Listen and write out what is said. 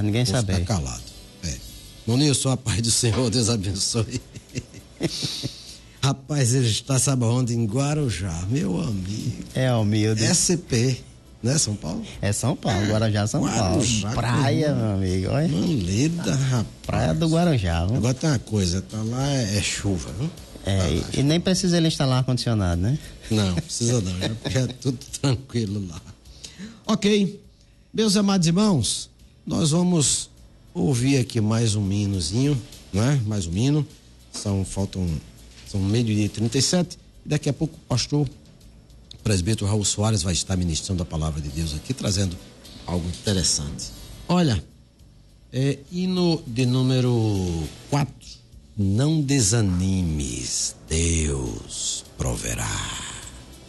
ninguém saber. Ficar calado. Nilson, a paz do Senhor, Deus abençoe. Rapaz, ele está, sabe onde? Em Guarujá, meu amigo. É humilde. SP, né, São Paulo? É São Paulo, Guarujá, São Guarujá, Paulo. Praia, meu amigo, olha. Manleda, rapaz. Praia do Guarujá, viu? Agora tem uma coisa, tá lá é chuva, viu? E nem precisa ele instalar ar-condicionado, né? Não, precisa não, já é tudo tranquilo lá. Ok, meus amados irmãos, nós vamos ouvir aqui mais um hinozinho, né? Mais um hino, são 12:37, e daqui a pouco o pastor presbítero Raul Soares vai estar ministrando a palavra de Deus aqui, trazendo algo interessante. Olha, hino de número 4, não desanimes, Deus proverá.